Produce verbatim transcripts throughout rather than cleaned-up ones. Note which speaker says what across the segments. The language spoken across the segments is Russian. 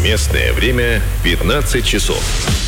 Speaker 1: Местное время пятнадцать часов.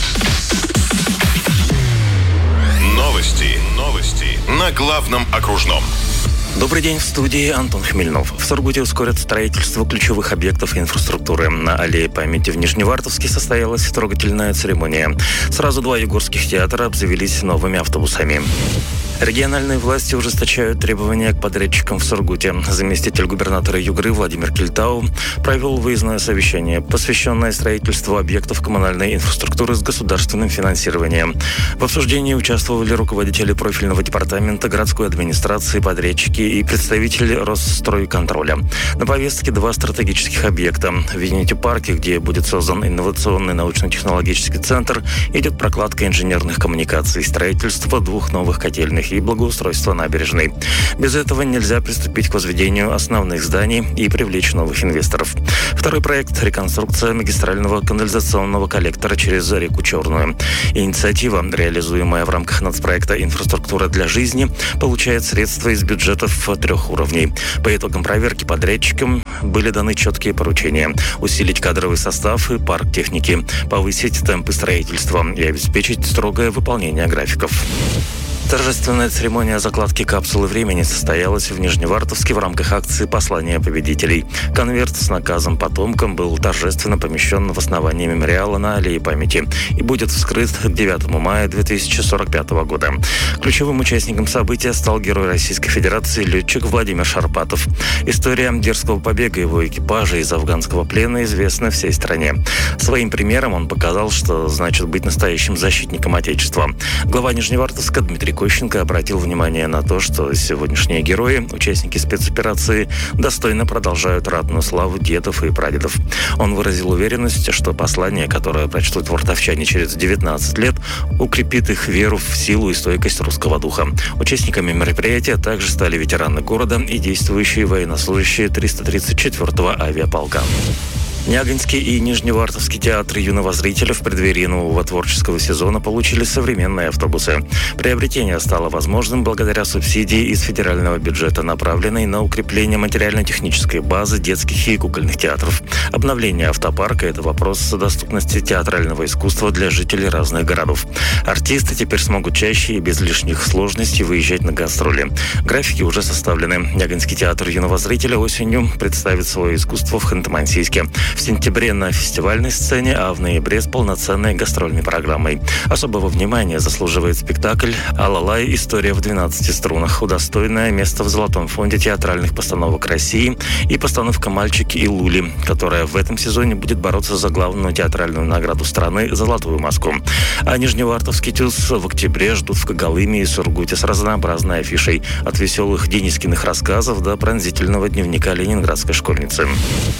Speaker 1: Новости. Новости на главном окружном.
Speaker 2: Добрый день, в студии Антон Хмельнов. В Сургуте ускорят строительство ключевых объектов инфраструктуры. На аллее памяти в Нижневартовске состоялась трогательная церемония. Сразу два югорских театра обзавелись новыми автобусами. Региональные власти ужесточают требования к подрядчикам в Сургуте. Заместитель губернатора Югры Владимир Кельтау провел выездное совещание, посвященное строительству объектов коммунальной инфраструктуры с государственным финансированием. В обсуждении участвовали руководители профильного департамента, городской администрации, подрядчики и представители Росстройконтроля. На повестке два стратегических объекта. В Винити-парке, где будет создан инновационный научно-технологический центр, идет прокладка инженерных коммуникаций, строительство двух новых котельных и благоустройство набережной. Без этого нельзя приступить к возведению основных зданий и привлечь новых инвесторов. Второй проект – реконструкция магистрального канализационного коллектора через реку Черную. Инициатива, реализуемая в рамках нацпроекта «Инфраструктура для жизни», получает средства из бюджетов трех уровней. По итогам проверки подрядчикам были даны четкие поручения: усилить кадровый состав и парк техники, повысить темпы строительства и обеспечить строгое выполнение графиков. Торжественная церемония закладки капсулы времени состоялась в Нижневартовске в рамках акции «Послание победителей». Конверт с наказом потомкам был торжественно помещен в основании мемориала на аллее памяти и будет вскрыт к девятому мая две тысячи сорок пятого года. Ключевым участником события стал герой Российской Федерации летчик Владимир Шарпатов. История дерзкого побега его экипажа из афганского плена известна всей стране. Своим примером он показал, что значит быть настоящим защитником Отечества. Глава Нижневартовска Дмитрий Кощенко обратил внимание на то, что сегодняшние герои, участники спецоперации, достойно продолжают ратную славу дедов и прадедов. Он выразил уверенность, что послание, которое прочтут вартовчане через девятнадцать лет, укрепит их веру в силу и стойкость русского духа. Участниками мероприятия также стали ветераны города и действующие военнослужащие триста тридцать четвёртого авиаполка. Нягинский и Нижневартовский театры юного зрителя в преддверии нового творческого сезона получили современные автобусы. Приобретение стало возможным благодаря субсидии из федерального бюджета, направленной на укрепление материально-технической базы детских и кукольных театров. Обновление автопарка – это вопрос доступности театрального искусства для жителей разных городов. Артисты теперь смогут чаще и без лишних сложностей выезжать на гастроли. Графики уже составлены. Нягинский театр юного зрителя осенью представит свое искусство в Ханты-Мансийске. В сентябре на фестивальной сцене, а в ноябре с полноценной гастрольной программой. Особого внимания заслуживает спектакль «Алалай. История в двенадцати струнах», удостоенное место в Золотом фонде театральных постановок России, и постановка «Мальчики и Лули», которая в этом сезоне будет бороться за главную театральную награду страны – «Золотую маску». А Нижневартовский ТЮЗ в октябре ждут в Когалыме и Сургуте с разнообразной афишей – от веселых денискиных рассказов до пронзительного дневника ленинградской школьницы.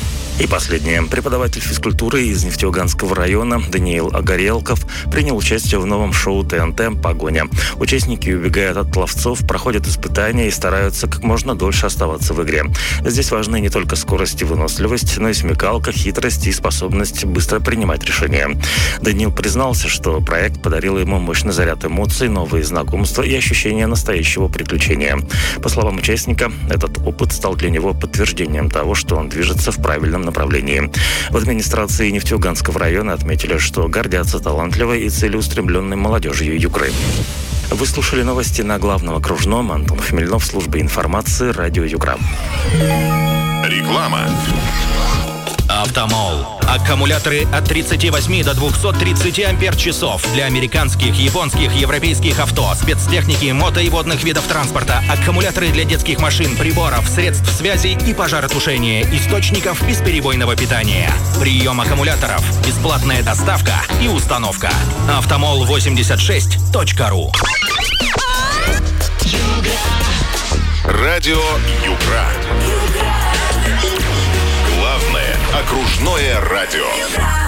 Speaker 2: И последнее. Преподаватель физкультуры из Нефтеюганского района Даниил Огорелков принял участие в новом шоу ТНТ «Погоня». Участники убегают от ловцов, проходят испытания и стараются как можно дольше оставаться в игре. Здесь важны не только скорость и выносливость, но и смекалка, хитрость и способность быстро принимать решения. Даниил признался, что проект подарил ему мощный заряд эмоций, новые знакомства и ощущение настоящего приключения. По словам участника, этот опыт стал для него подтверждением того, что он движется в правильном направлении. В администрации Нефтеюганского района отметили, что гордятся талантливой и целеустремленной молодежью Югры. Вы слушали новости на главном окружном. Антон Хмельнов, служба информации, радио Югра.
Speaker 1: Реклама.
Speaker 3: Автомол. Аккумуляторы от тридцати восьми до двухсот тридцати ампер-часов для американских, японских, европейских авто, спецтехники, мото и водных видов транспорта. Аккумуляторы для детских машин, приборов, средств связи и пожаротушения, источников бесперебойного питания. Прием аккумуляторов, бесплатная доставка и установка. автомол восемьдесят шесть точка ру.
Speaker 1: Радио Югра. Главное окружное радио.